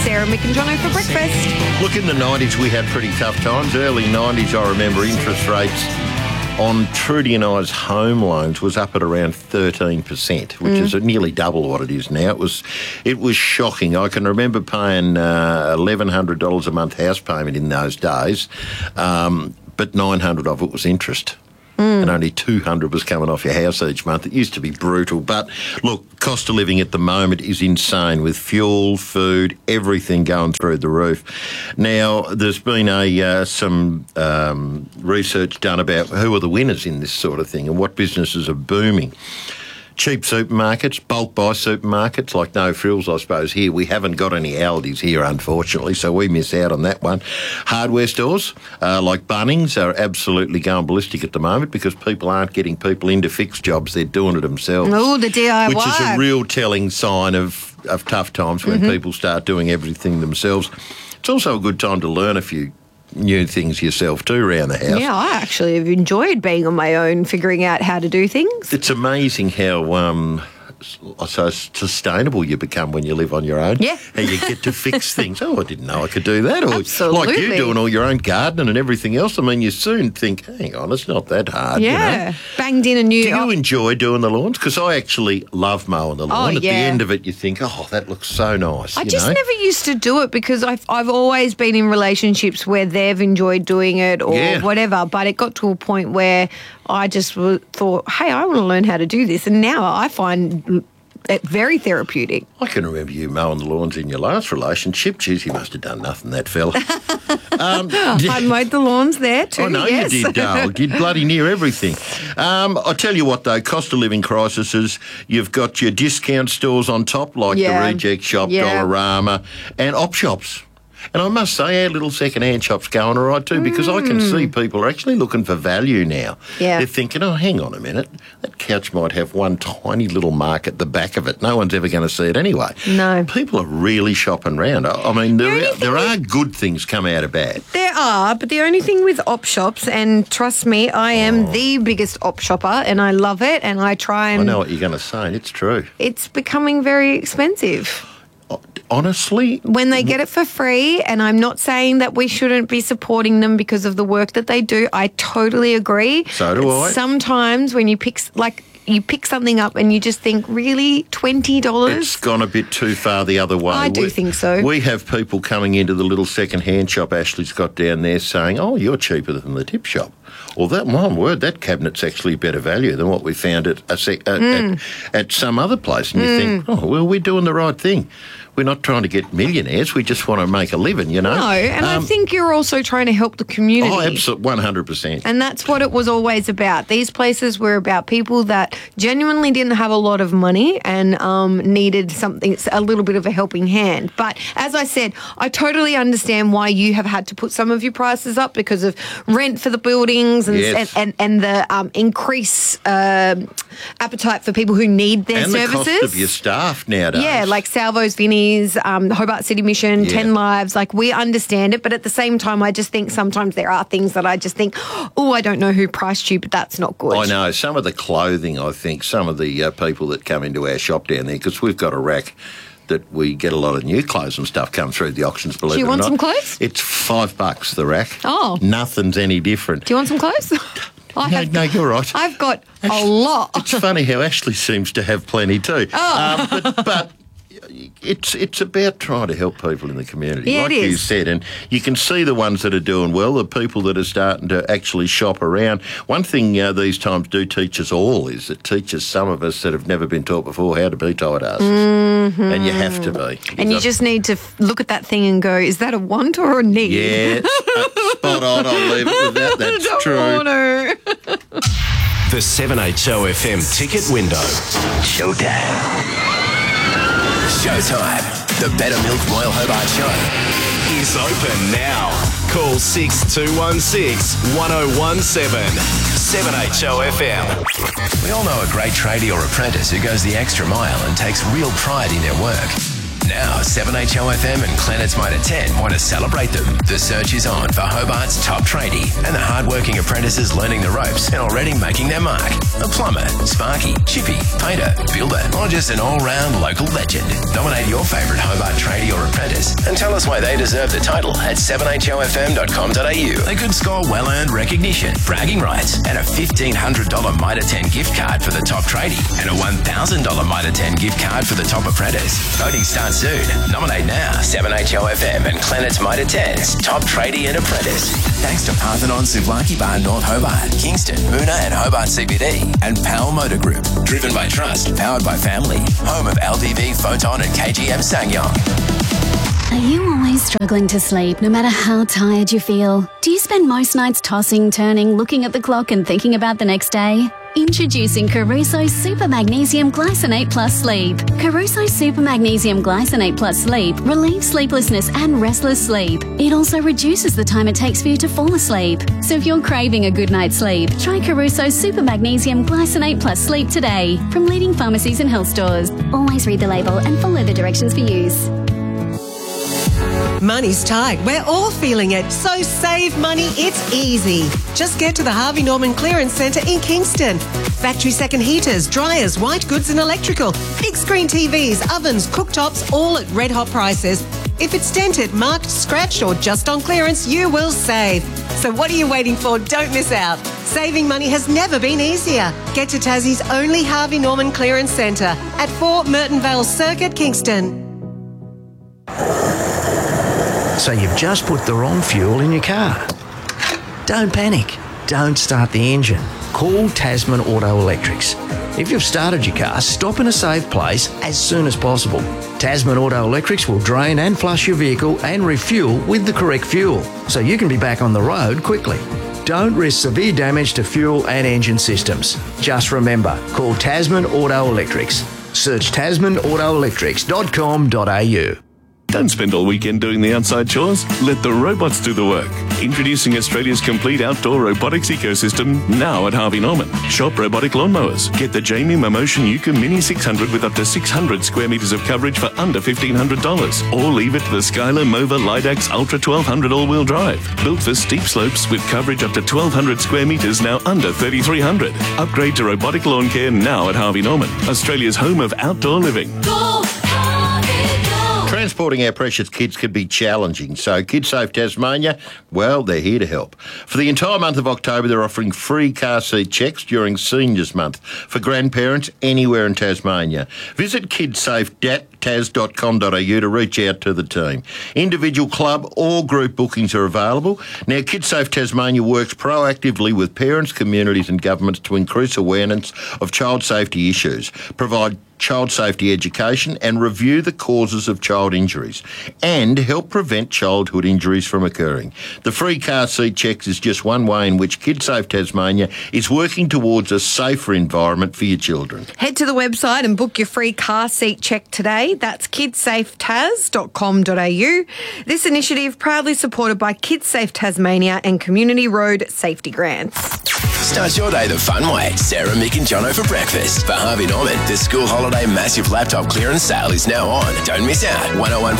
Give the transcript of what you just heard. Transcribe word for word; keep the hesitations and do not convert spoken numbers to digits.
Sarah, Mick and Jono for breakfast. Look, in the nineties we had pretty tough times. Early nineties, I remember interest rates on Trudy and I's home loans was up at around thirteen percent, which mm. is nearly double what it is now. It was it was shocking. I can remember paying uh, eleven hundred dollars a month house payment in those days, um, but nine hundred dollars of it was interest. Mm. And only two hundred dollars was coming off your house each month. It used to be brutal. But, look, cost of living at the moment is insane with fuel, food, everything going through the roof. Now, there's been a uh, some um, research done about who are the winners in this sort of thing and what businesses are booming. Cheap supermarkets, bulk buy supermarkets, like No Frills, I suppose. Here, we haven't got any Aldis here, unfortunately, so we miss out on that one. Hardware stores, uh, like Bunnings, are absolutely going ballistic at the moment because people aren't getting people into fixed jobs. They're doing it themselves. Oh, the D I Y. Which is a real telling sign of, of tough times when mm-hmm. people start doing everything themselves. It's also a good time to learn a few new things yourself too around the house. Yeah, I actually have enjoyed being on my own, figuring out how to do things. It's amazing how um, so sustainable you become when you live on your own. Yeah. And you get to fix things. Oh, I didn't know I could do that. Or Absolutely. like you doing all your own gardening and everything else. I mean, you soon think, hang on, it's not that hard. Yeah. You know? Banged in a new... Do you enjoy doing the lawns? Because I actually love mowing the lawn. Oh, At yeah. the end of it, you think, oh, that looks so nice. I you just know? never used to do it because I've, I've always been in relationships where they've enjoyed doing it or Yeah. whatever, but it got to a point where I just w- thought, hey, I want to learn how to do this. And now I find it very therapeutic. I can remember you mowing the lawns in your last relationship. Geez, you must have done nothing, that fella. um, I mowed the lawns there too, I know yes. you did, Dale. Did bloody near everything. Um, I tell you what, though, cost of living crises, you've got your discount stores on top, like Yeah. the Reject Shop, Yeah. Dollarama, and op shops. And I must say, our little second-hand shop's going all right too, because I can see people are actually looking for value now. Yeah. They're thinking, oh, hang on a minute, that couch might have one tiny little mark at the back of it. No one's ever going to see it anyway. No. People are really shopping around. I I mean, there, The are, only there thing are good things come out of bad. There are, but the only thing with op shops, and trust me, I am Oh. the biggest op shopper and I love it and I try and... I know what you're going to say, and it's true. It's becoming very expensive. Honestly, When they get it for free, and I'm not saying that we shouldn't be supporting them because of the work that they do. I totally agree. So do I. Sometimes when you pick, like, you pick something up and you just think, really, twenty dollars? it's gone a bit too far the other way. I do We- think so. We have people coming into the little second-hand shop Ashley's got down there saying, oh, you're cheaper than the tip shop. Well, that, my word, that cabinet's actually better value than what we found at, a sec, at, Mm. at, at some other place. And you think, oh, well, we're doing the right thing. We're not trying to get millionaires. We just want to make a living, you know. No, and I Um, think you're also trying to help the community. Oh, absolutely, one hundred percent. And that's what it was always about. These places were about people that genuinely didn't have a lot of money and um, needed something, a little bit of a helping hand. But as I said, I totally understand why you have had to put some of your prices up because of rent for the buildings and Yes. and, and, and the um, increased uh, appetite for people who need their And services. the cost of your staff nowadays. Yeah, like Salvo's Vinnies, um, Hobart City Mission, Yeah. Ten Lives. Like, we understand it, but at the same time, I just think sometimes there are things that I just think, oh, I don't know who priced you, but that's not good. I know. Some of the clothing, I think, some of the uh, people that come into our shop down there, because we've got a rack that we get a lot of new clothes and stuff come through the auctions, believe Do you it or want not. some clothes? It's five bucks, the rack. Oh. Nothing's any different. Do you want some clothes? I No, have, no, you're right. I've got a Actually, lot. It's funny how Ashley seems to have plenty too. Oh. Um, but, but it's it's about trying to help people in the community, Yeah, like it you is. said. And you can see the ones that are doing well, the people that are starting to actually shop around. One thing uh, these times do teach us all is it teaches some of us that have never been taught before how to be tight asses. Mm-hmm. And you have to be. And you just need to f- look at that thing and go, is that a want or a need? Yeah, uh, spot on. I'll leave it with that. That's Don't true. want to. The seven H O F M ticket window. Showtime. Showtime. The Better Milk Royal Hobart Show Is open now. Call six two one six, one oh one seven. seven H O F M. We all know a great tradie or apprentice who goes the extra mile and takes real pride in their work. Now, seven H O F M and Planets Motor ten want to celebrate them. The search is on for Hobart's top tradie and the hard-working apprentices learning the ropes and already making their mark. A plumber, sparky, chippy, painter, builder, or just an all-round local legend. Nominate your favourite Hobart tradie or apprentice Apprentice and tell us why they deserve the title at seven h o f m dot com dot a u. They could score well-earned recognition, bragging rights, and a fifteen hundred dollars Mitre ten gift card for the top tradie and a one thousand dollars Mitre ten gift card for the top apprentice. Voting starts soon. Nominate now. seven H O F M and Planet's Mitre tens, top tradie and apprentice. Thanks to Parthenon Souvlaki Bar, North Hobart, Kingston, Moona and Hobart C B D, and Powell Motor Group. Driven by trust, powered by family. Home of L D V, Photon and K G M Sangyong. Are you always struggling to sleep no matter how tired you feel? Do you spend most nights tossing, turning, looking at the clock and thinking about the next day? Introducing Caruso Super Magnesium Glycinate Plus Sleep. Caruso Super Magnesium Glycinate Plus Sleep relieves sleeplessness and restless sleep. It also reduces the time it takes for you to fall asleep. So if you're craving a good night's sleep, try Caruso Super Magnesium Glycinate Plus Sleep today from leading pharmacies and health stores. Always read the label and follow the directions for use. Money's tight. We're all feeling it. So save money. It's easy. Just get to the Harvey Norman Clearance Centre in Kingston. Factory second heaters, dryers, white goods and electrical. Big screen T Vs, ovens, cooktops, all at red hot prices. If it's dented, marked, scratched or just on clearance, you will save. So what are you waiting for? Don't miss out. Saving money has never been easier. Get to Tassie's only Harvey Norman Clearance Centre at four Merton Vale Circuit, Kingston. So you've just put the wrong fuel in your car. Don't panic. Don't start the engine. Call Tasman Auto Electrics. If you've started your car, stop in a safe place as soon as possible. Tasman Auto Electrics will drain and flush your vehicle and refuel with the correct fuel, so you can be back on the road quickly. Don't risk severe damage to fuel and engine systems. Just remember, call Tasman Auto Electrics. Search tasman auto electrics dot com dot a u. Don't spend all weekend doing the outside chores. Let the robots do the work. Introducing Australia's complete outdoor robotics ecosystem now at Harvey Norman. Shop robotic lawnmowers. Get the Jamie Momotion Yuka Mini six hundred with up to six hundred square metres of coverage for under fifteen hundred dollars. Or leave it to the Skylar Mova Lidax Ultra twelve hundred all-wheel drive. Built for steep slopes with coverage up to twelve hundred square metres, now under thirty-three hundred. Upgrade to robotic lawn care now at Harvey Norman. Australia's home of outdoor living. Go, Harvey, go. Transporting our precious kids can be challenging, so KidSafe Tasmania, well, they're here to help. For the entire month of October, they're offering free car seat checks during Seniors Month for grandparents anywhere in Tasmania. Visit kidsafe tas dot com dot a u to reach out to the team. Individual club or group bookings are available. Now, KidSafe Tasmania works proactively with parents, communities and governments to increase awareness of child safety issues, provide child safety education and review the causes of child injuries and help prevent childhood injuries from occurring. The free car seat checks is just one way in which KidSafe Tasmania is working towards a safer environment for your children. Head to the website and book your free car seat check today. That's kidsafe tas dot com dot a u. This initiative proudly supported by KidSafe Tasmania and Community Road Safety Grants. Start your day the fun way. Sarah, Mick and Jono for breakfast. For Harvey Norman, the school holiday massive laptop clearance sale is now on. Don't miss out. one oh one